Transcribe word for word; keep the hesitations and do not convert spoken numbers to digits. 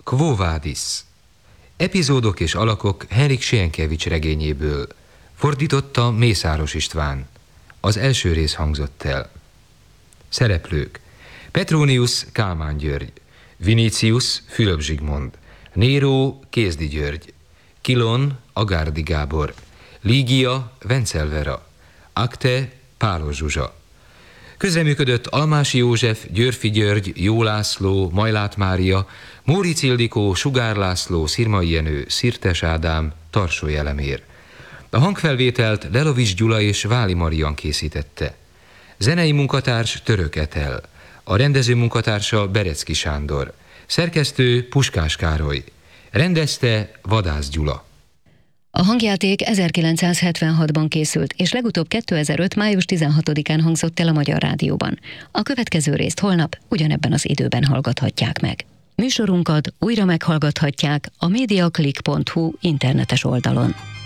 Quo Vadis. Epizódok és alakok Henrik Sienkiewicz regényéből. Fordította Mészáros István. Az első rész hangzott el. Szereplők: Petronius Kálmán György, Vinicius Fülöp Zsigmond, Néró Kézdi György, Kilon Agárdi Gábor, Lígia Vencel Vera, Akte Pálos Zsuzsa. Közreműködött Almási József, Györfi György, Jó László, Majlát Mária, Móricz Ildikó, Sugár László, Szirmai Jenő, Szirtes Ádám, Tarsóly Elemér. A hangfelvételt Lelovics Gyula és Váli Marian készítette. Zenei munkatárs Török Etel, a rendező munkatársa Berecki Sándor, szerkesztő Puskás Károly, rendezte Vadász Gyula. A hangjáték ezerkilencszázhetvenhatban készült, és legutóbb kétezer-öt. május tizenhatodikán hangzott el a Magyar Rádióban. A következő részt holnap ugyanebben az időben hallgathatják meg. Műsorunkat újra meghallgathatják a mediaclick pont hu internetes oldalon.